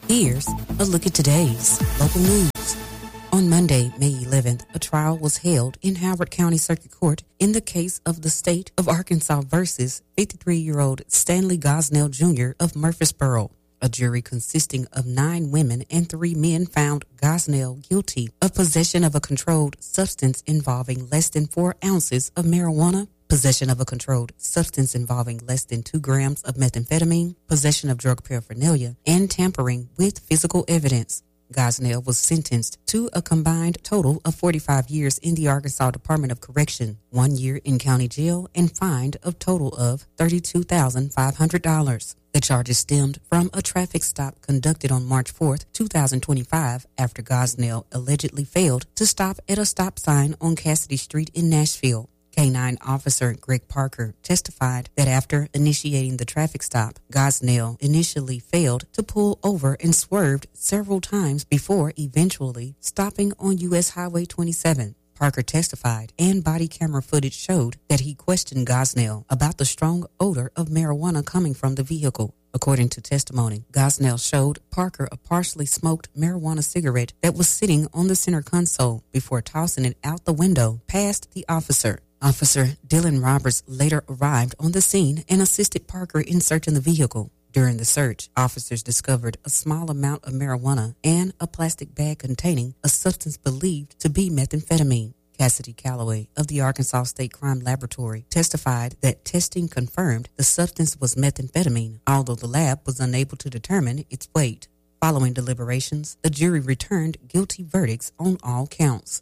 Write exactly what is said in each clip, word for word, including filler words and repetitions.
Here's a look at today's local news. On Monday, May eleventh, a trial was held in Howard County Circuit Court in the case of the State of Arkansas versus fifty-three-year-old Stanley Gosnell Junior of Murfreesboro. A jury consisting of nine women and three men found Gosnell guilty of possession of a controlled substance involving less than four ounces of marijuana, possession of a controlled substance involving less than two grams of methamphetamine, possession of drug paraphernalia, and tampering with physical evidence. Gosnell was sentenced to a combined total of forty-five years in the Arkansas Department of Correction, one year in county jail, and fined a total of thirty-two thousand five hundred dollars. The charges stemmed from a traffic stop conducted on March fourth, twenty twenty-five, after Gosnell allegedly failed to stop at a stop sign on Cassidy Street in Nashville. K nine Officer Greg Parker testified that after initiating the traffic stop, Gosnell initially failed to pull over and swerved several times before eventually stopping on U S Highway twenty-seven. Parker testified, and body camera footage showed that he questioned Gosnell about the strong odor of marijuana coming from the vehicle. According to testimony, Gosnell showed Parker a partially smoked marijuana cigarette that was sitting on the center console before tossing it out the window past the officer. Officer Dylan Roberts later arrived on the scene and assisted Parker in searching the vehicle. During the search, officers discovered a small amount of marijuana and a plastic bag containing a substance believed to be methamphetamine. Cassidy Calloway of the Arkansas State Crime Laboratory testified that testing confirmed the substance was methamphetamine, although the lab was unable to determine its weight. Following deliberations, the jury returned guilty verdicts on all counts.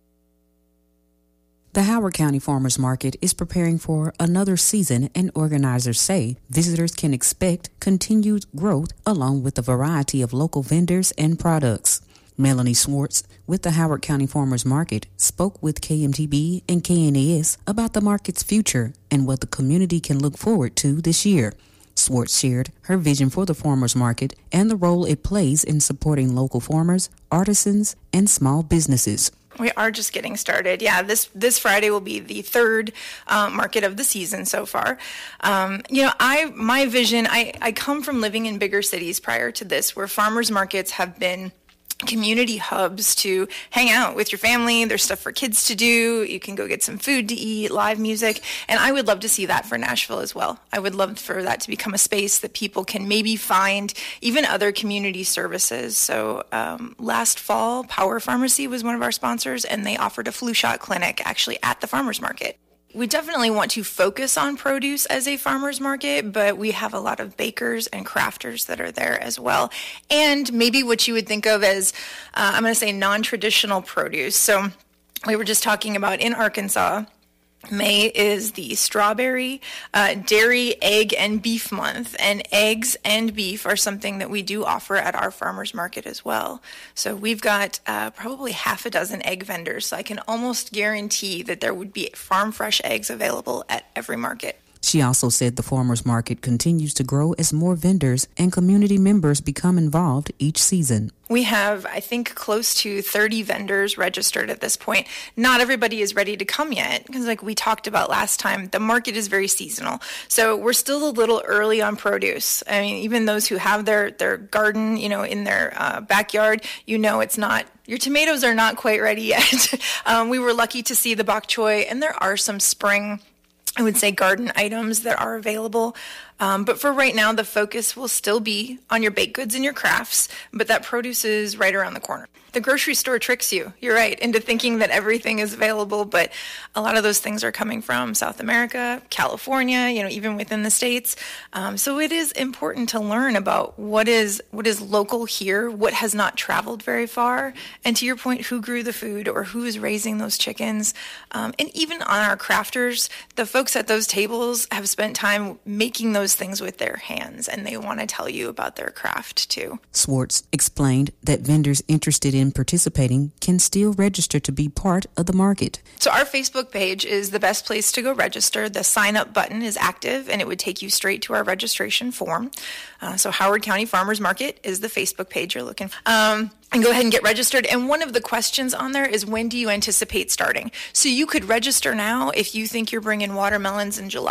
The Howard County Farmers Market is preparing for another season, and organizers say visitors can expect continued growth along with a variety of local vendors and products. Melanie Swartz with the Howard County Farmers Market spoke with K M T B and K N A S about the market's future and what the community can look forward to this year. Swartz shared her vision for the farmers market and the role it plays in supporting local farmers, artisans, and small businesses. We are just getting started. Yeah, this this Friday will be the third uh, market of the season so far. Um, you know, I my vision, I, I come from living in bigger cities prior to this, where farmers markets have been community hubs to hang out with your family. There's stuff for kids to do. You can go get some food to eat, live music. And I would love to see that for Nashville as well. I would love for that to become a space that people can maybe find even other community services. So um, last fall, Power Pharmacy was one of our sponsors, and they offered a flu shot clinic actually at the farmers market. We definitely want to focus on produce as a farmer's market, but we have a lot of bakers and crafters that are there as well. And maybe what you would think of as, uh, I'm going to say, non-traditional produce. So we were just talking about in Arkansas, May is the strawberry, uh, dairy, egg, and beef month, and eggs and beef are something that we do offer at our farmers market as well. So we've got uh, probably half a dozen egg vendors, so I can almost guarantee that there would be farm fresh eggs available at every market. She also said the farmers market continues to grow as more vendors and community members become involved each season. We have, I think, close to thirty vendors registered at this point. Not everybody is ready to come yet because, like we talked about last time, the market is very seasonal. So we're still a little early on produce. I mean, even those who have their, their garden, you know, in their uh, backyard, you know it's not, your tomatoes are not quite ready yet. um, we were lucky to see the bok choy, and there are some spring, I would say, garden items that are available. Um, but for right now, the focus will still be on your baked goods and your crafts, but that produce is right around the corner. The grocery store tricks you, you're right, into thinking that everything is available, but a lot of those things are coming from South America, California, you know, even within the States. Um, so it is important to learn about what is what is local here, what has not traveled very far, and to your point, who grew the food or who is raising those chickens. Um, and even on our crafters, the folks at those tables have spent time making those things with their hands, and they want to tell you about their craft too. Swartz explained that vendors interested in participating can still register to be part of the market. So our Facebook page is the best place to go register. The sign up button is active, and it would take you straight to our registration form. Uh, so Howard County Farmers Market is the Facebook page you're looking for. Um, and go ahead and get registered. And one of the questions on there is, when do you anticipate starting? So you could register now if you think you're bringing watermelons in July.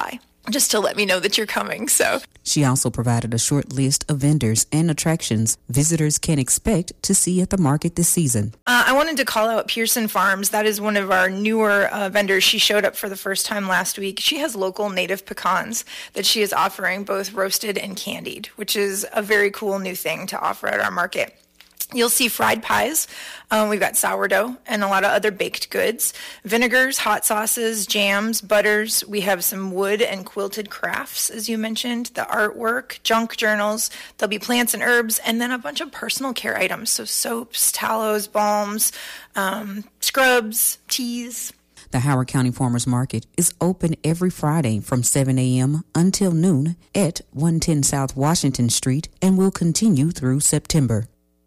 just to let me know that you're coming. So she also provided a short list of vendors and attractions visitors can expect to see at the market this season. Uh, I wanted to call out Pearson Farms. That is one of our newer uh, vendors. She showed up for the first time last week. She has local native pecans that she is offering, both roasted and candied, which is a very cool new thing to offer at our market. You'll see fried pies. Um, we've got sourdough and a lot of other baked goods, vinegars, hot sauces, jams, butters. We have some wood and quilted crafts, as you mentioned, the artwork, junk journals. There'll be plants and herbs, and then a bunch of personal care items. So soaps, tallows, balms, um, scrubs, teas. The Howard County Farmers Market is open every Friday from seven a.m. until noon at one ten South Washington Street and will continue through September.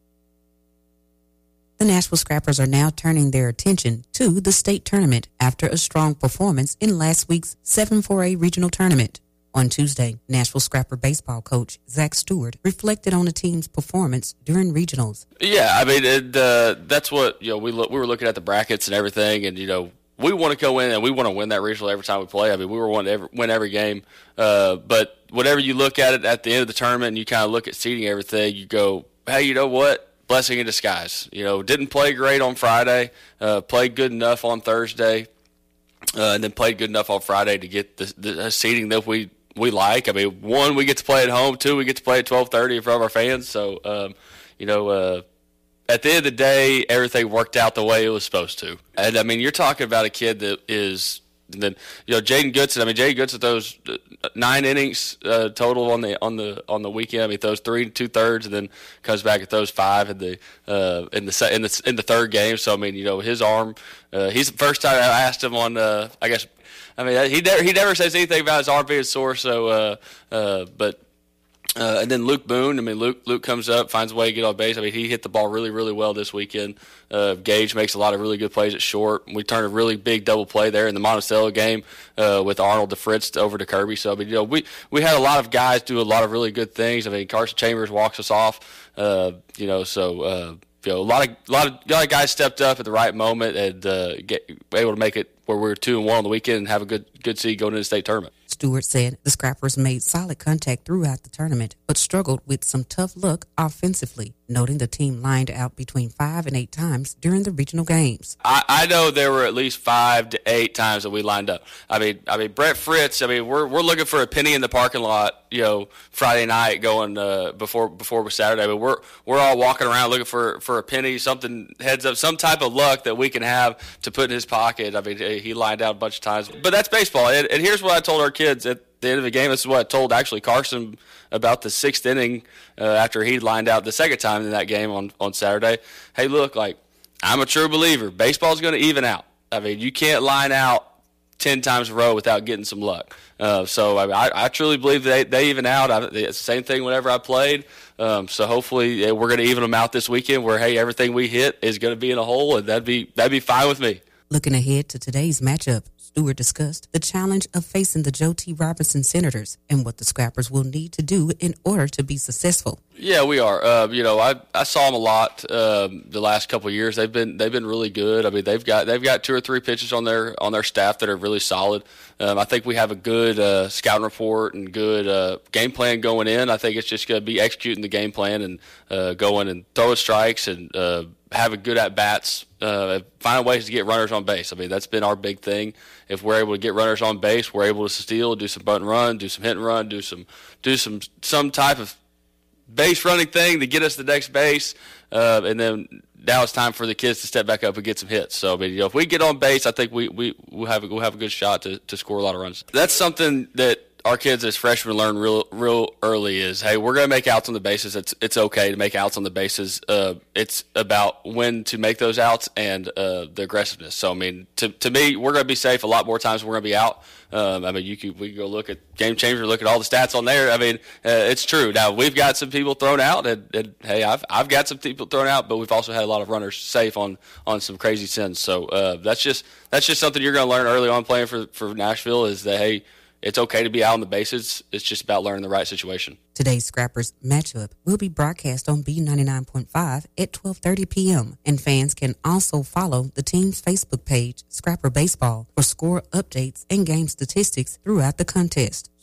The Nashville Scrappers are now turning their attention to the state tournament after a strong performance in last week's seven four A regional tournament. On Tuesday, Nashville Scrapper baseball coach Zach Stewart reflected on the team's performance during regionals. Yeah, I mean, it, uh, that's what, you know, we look, we were looking at the brackets and everything, and, you know, we want to go in and we want to win that regional every time we play. I mean, we were wanting to every, win every game. Uh, but whenever you look at it at the end of the tournament and you kind of look at seeding everything, you go, hey, you know what? Blessing in disguise. You know, didn't play great on Friday, uh, played good enough on Thursday, uh, and then played good enough on Friday to get the, the seeding that we, we like. I mean, one, we get to play at home. Two, we get to play at twelve thirty in front of our fans. So, um, you know, uh, at the end of the day, everything worked out the way it was supposed to. And, I mean, you're talking about a kid that is – and then, you know, Jaden Goodson. I mean, Jaden Goodson throws nine innings uh, total on the on the on the weekend. I mean, throws three and two thirds, and then comes back and throws five in the uh, in the in the in the third game. So I mean, you know, his arm. Uh, he's the first time I asked him on. Uh, I guess, I mean, he never he never says anything about his arm being sore. So, uh, uh, but. Uh, and then Luke Boone, I mean, Luke Luke comes up, finds a way to get on base. I mean, he hit the ball really, really well this weekend. Uh, Gage makes a lot of really good plays at short. We turned a really big double play there in the Monticello game uh, with Arnold DeFritz over to Kirby. So, I mean, you know, we, we had a lot of guys do a lot of really good things. I mean, Carson Chambers walks us off, uh, you know, so, uh, you know, a lot of, a lot of, a lot of guys stepped up at the right moment and uh, get able to make it where we were two and one on the weekend and have a good, good seed going into the state tournament. Stewart said the Scrappers made solid contact throughout the tournament, but struggled with some tough luck offensively, noting the team lined out between five and eight times during the regional games. I, I know there were at least five to eight times that we lined up. I mean, I mean Brett Fritz. I mean, we're we're looking for a penny in the parking lot, you know, Friday night going uh, before before Saturday. I mean, we're we're all walking around looking for, for a penny, something heads up, some type of luck that we can have to put in his pocket. I mean, he lined out a bunch of times, but that's baseball. And, and here's what I told our kids at the end of the game. This is what I told actually Carson about the sixth inning uh, after he lined out the second time in that game on, on Saturday. Hey, look, like, I'm a true believer. Baseball's going to even out. I mean, you can't line out ten times in a row without getting some luck. Uh, so I, I truly believe they, they even out. I, it's the same thing whenever I played. Um, so hopefully yeah, we're going to even them out this weekend where, hey, everything we hit is going to be in a hole, and that'd be that'd be fine with me. Looking ahead to today's matchup, Stewart discussed the challenge of facing the Joe T. Robinson Senators and what the Scrappers will need to do in order to be successful. Yeah, we are. Uh, you know, I I saw them a lot um, the last couple of years. They've been they've been really good. I mean, they've got they've got two or three pitchers on their on their staff that are really solid. Um, I think we have a good uh, scouting report and good uh, game plan going in. I think it's just going to be executing the game plan and uh, going and throwing strikes and uh, having good at bats. Uh, finding ways to get runners on base. I mean, that's been our big thing. If we're able to get runners on base, we're able to steal, do some bunt and run, do some hit and run, do some do some some type of base running thing to get us to the next base, uh, and then now it's time for the kids to step back up and get some hits. So, I mean, you know, if we get on base, I think we we we'll have a, we'll have a good shot to, to score a lot of runs. That's something that our kids as freshmen learn real real early is, hey, we're going to make outs on the bases. It's it's okay to make outs on the bases. Uh, it's about when to make those outs and uh, the aggressiveness. So, I mean, to to me, we're going to be safe a lot more times than we're going to be out. Um, I mean, you could we could go look at Game Changer, look at all the stats on there. I mean, uh, it's true. Now we've got some people thrown out, and, and hey, I've I've got some people thrown out, but we've also had a lot of runners safe on, on some crazy sins. So uh, that's just that's just something you're going to learn early on playing for for Nashville is that hey, it's okay to be out on the bases. It's just about learning the right situation. Today's Scrappers matchup will be broadcast on B ninety-nine point five at twelve thirty p.m. And fans can also follow the team's Facebook page, Scrapper Baseball, for score updates and game statistics throughout the contest.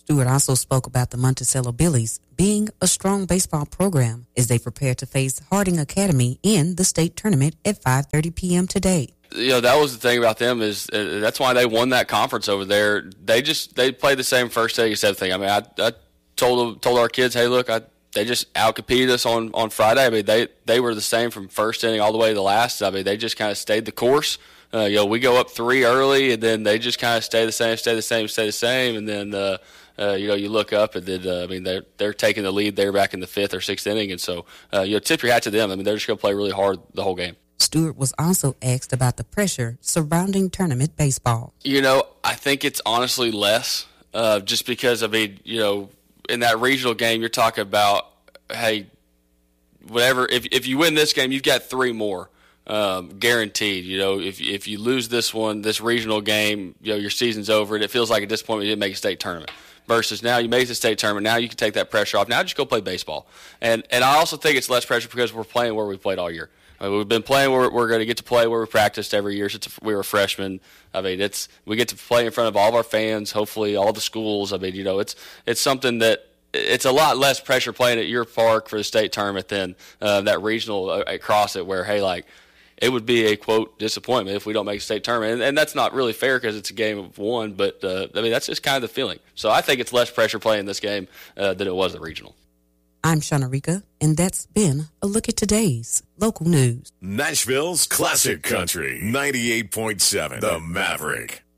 Stewart also spoke about the Monticello Billies being a strong baseball program as they prepare to face Harding Academy in the state tournament at five thirty p.m. today. You know, that was the thing about them is uh, that's why they won that conference over there. They just they played the same first, second, seventh thing. I mean, I, I told told our kids, hey, look, I, they just outcompeted us on, on Friday. I mean, they they were the same from first inning all the way to the last. I mean, they just kind of stayed the course. Uh, you know, we go up three early, and then they just kind of stay the same, stay the same, stay the same, and then uh, uh, you know you look up and then uh, I mean they're they're taking the lead there back in the fifth or sixth inning, and so uh, you know tip your hat to them. I mean, they're just going to play really hard the whole game. Stewart was also asked about the pressure surrounding tournament baseball. You know, I think it's honestly less, uh, just because I mean, you know, in that regional game, you're talking about, hey, whatever. If if you win this game, you've got three more. Um, guaranteed. You know, if if you lose this one, this regional game, you know, your season's over, and it feels like a disappointment you didn't make a state tournament. Versus now you make the state tournament, now you can take that pressure off. Now just go play baseball. And and I also think it's less pressure because we're playing where we played all year. I mean, we've been playing where we're going to get to play where we practiced every year since we were freshmen. I mean, it's we get to play in front of all of our fans, hopefully all the schools. I mean, you know, it's it's something that. It's a lot less pressure playing at your park for the state tournament than uh, that regional across it where, hey, like, it would be a, quote, disappointment if we don't make a state tournament. And, and that's not really fair because it's a game of one, but, uh, I mean, that's just kind of the feeling. So I think it's less pressure playing this game uh, than it was at regional. I'm Shauna Rika, and that's been a look at today's local news. Nashville's Classic Country, ninety-eight point seven, The Maverick.